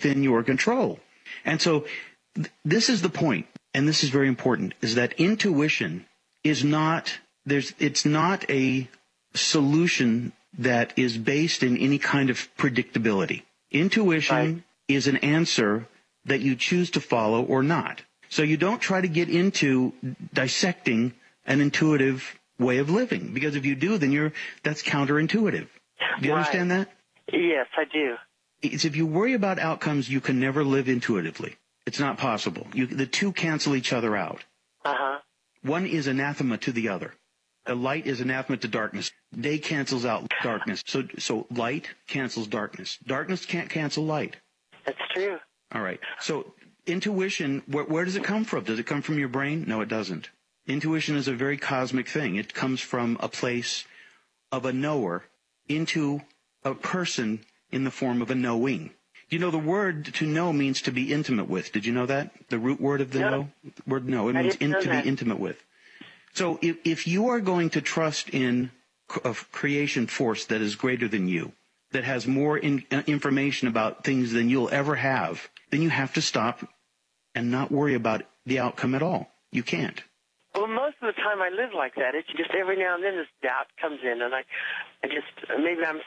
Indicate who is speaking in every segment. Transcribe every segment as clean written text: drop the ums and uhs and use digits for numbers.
Speaker 1: within your control. And so this is the point, and this is very important, is that intuition is not, it's not a solution that is based in any kind of predictability. Intuition is an answer that you choose to follow or not. So you don't try to get into dissecting an intuitive way of living, because if you do, then that's counterintuitive. Do you understand that?
Speaker 2: Yes, I do.
Speaker 1: It's if you worry about outcomes, you can never live intuitively. It's not possible. The two cancel each other out.
Speaker 2: Uh-huh.
Speaker 1: One is anathema to the other. The light is anathema to darkness. Day cancels out darkness. So light cancels darkness. Darkness can't cancel light.
Speaker 2: That's true.
Speaker 1: All right. So intuition, where does it come from? Does it come from your brain? No, it doesn't. Intuition is a very cosmic thing. It comes from a place of a knower into a person in the form of a knowing. You know, the word to know means to be intimate with. Did you know that? The root word of the know? Word know. It means to be intimate with. So if you are going to trust in a creation force that is greater than you, that has more information about things than you'll ever have, then you have to stop and not worry about the outcome at all. You can't.
Speaker 2: Well, most of the time I live like that. It's just every now and then this doubt comes in, and I just maybe I'm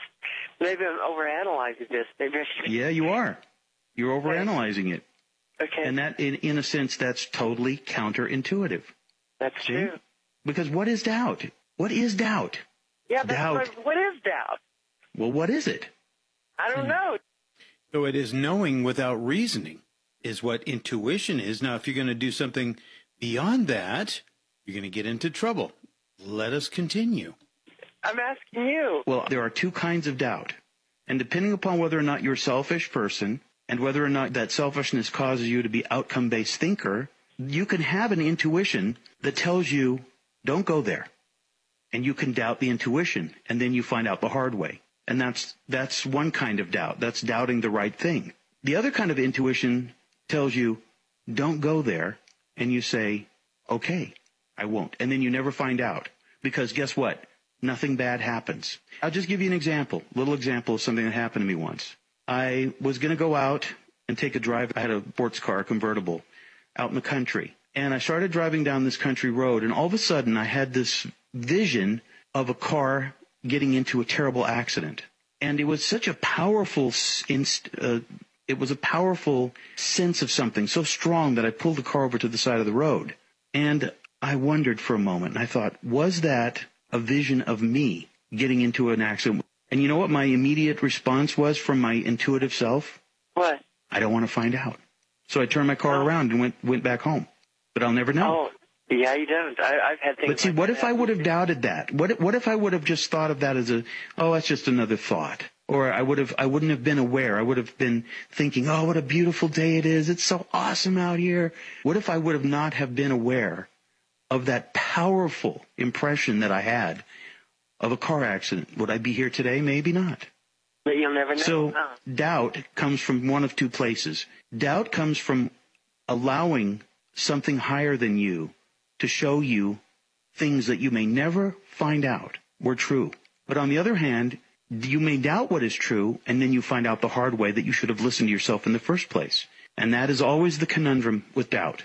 Speaker 2: overanalyzing this.
Speaker 1: Yeah, you are. You're overanalyzing it.
Speaker 2: Okay.
Speaker 1: And that, in a sense, that's totally counterintuitive.
Speaker 2: That's true.
Speaker 1: Because what is doubt? What is doubt?
Speaker 2: Yeah,
Speaker 1: doubt.
Speaker 2: What is doubt?
Speaker 1: Well, what is it?
Speaker 2: I don't know.
Speaker 3: So it is knowing without reasoning is what intuition is. Now, if you're going to do something beyond that, you're going to get into trouble. Let us continue.
Speaker 2: I'm asking you.
Speaker 1: Well, there are two kinds of doubt. And depending upon whether or not you're a selfish person and whether or not that selfishness causes you to be outcome-based thinker, you can have an intuition that tells you, don't go there. And you can doubt the intuition, and then you find out the hard way. And that's one kind of doubt. That's doubting the right thing. The other kind of intuition tells you, don't go there, and you say, okay, I won't. And then you never find out. Because guess what? Nothing bad happens. I'll just give you an example, a little example of something that happened to me once. I was going to go out and take a drive. I had a sports car, a convertible, out in the country. And I started driving down this country road, and all of a sudden I had this vision of a car getting into a terrible accident. And it was such a powerful it was a powerful sense of something so strong that I pulled the car over to the side of the road. And I wondered for a moment, and I thought, was that a vision of me getting into an accident? And you know what my immediate response was from my intuitive self?
Speaker 2: What?
Speaker 1: I don't want to find out. So I turned my car around and went back home. But I'll never know.
Speaker 2: Oh, yeah, you don't. I've had things.
Speaker 1: But see, what if I would have doubted that? What if I would have just thought of that as that's just another thought? Or I wouldn't have been aware. I would have been thinking, oh, what a beautiful day it is. It's so awesome out here. What if I would have not have been aware of that powerful impression that I had of a car accident? Would I be here today? Maybe not.
Speaker 2: But you'll never know.
Speaker 1: So doubt comes from one of two places. Doubt comes from allowing something higher than you to show you things that you may never find out were true. But on the other hand, you may doubt what is true, and then you find out the hard way that you should have listened to yourself in the first place. And that is always the conundrum with doubt.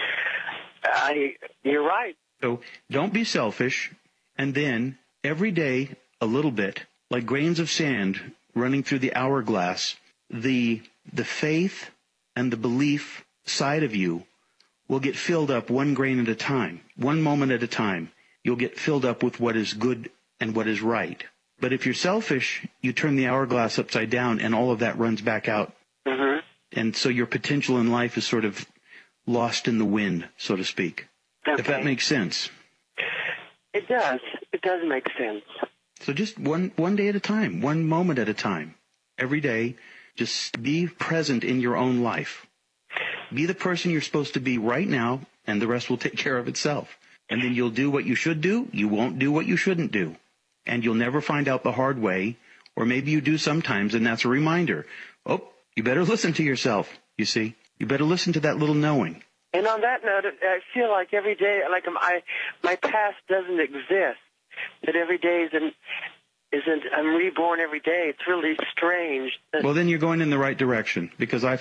Speaker 2: You're right.
Speaker 1: So don't be selfish, and then every day a little bit, like grains of sand running through the hourglass, the faith and the belief side of you will get filled up one grain at a time, one moment at a time. You'll get filled up with what is good and what is right. But if you're selfish, you turn the hourglass upside down and all of that runs back out.
Speaker 2: Mm-hmm.
Speaker 1: And so your potential in life is sort of lost in the wind, so to speak.
Speaker 2: Okay.
Speaker 1: If that makes sense.
Speaker 2: It does. It does make sense.
Speaker 1: So just one day at a time, one moment at a time. Every day, just be present in your own life. Be the person you're supposed to be right now, and the rest will take care of itself. And then you'll do what you should do. You won't do what you shouldn't do. And you'll never find out the hard way, or maybe you do sometimes, and that's a reminder. Oh, you better listen to yourself, you see. You better listen to that little knowing.
Speaker 2: And on that note, I feel like every day, like my past doesn't exist. That every day I'm reborn every day. It's really strange.
Speaker 1: Well, then you're going in the right direction, because I